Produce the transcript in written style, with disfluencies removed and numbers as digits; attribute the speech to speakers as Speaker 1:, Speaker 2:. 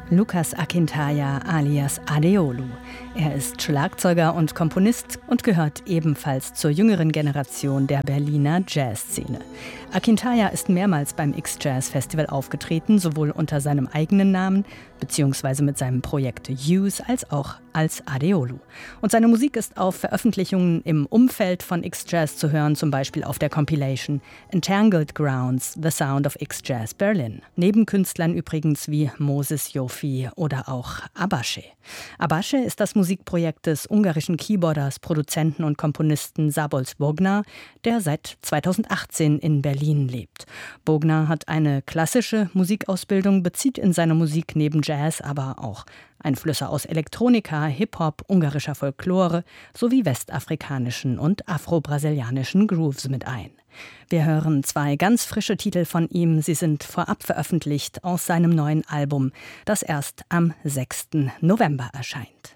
Speaker 1: Lucas Akintaja alias Adeolu. Er ist Schlagzeuger und Komponist und gehört ebenfalls zur jüngeren Generation der Berliner Jazzszene. Akintaja ist mehrmals beim X-Jazz Festival aufgetreten, sowohl unter seinem eigenen Namen bzw. mit seinem Projekt Use als auch als Adeolu. Und seine Musik ist auf Veröffentlichungen im Umfeld von X-Jazz zu hören, zum Beispiel auf der Compilation Entangled Grounds, The Sound of X-Jazz Berlin. Neben Künstlern übrigens wie Moses Jofi oder auch Abashe. Abashe ist das Musikprojekt des ungarischen Keyboarders, Produzenten und Komponisten Szabolcs Bogner, der seit 2018 in Berlin lebt. Bogner hat eine klassische Musikausbildung, bezieht in seiner Musik neben Jazz aber auch Einflüsse aus Elektronika, Hip-Hop, ungarischer Folklore sowie westafrikanischen und afro-brasilianischen Grooves mit ein. Wir hören 2 ganz frische Titel von ihm. Sie sind vorab veröffentlicht aus seinem neuen Album, das erst am 6. November erscheint.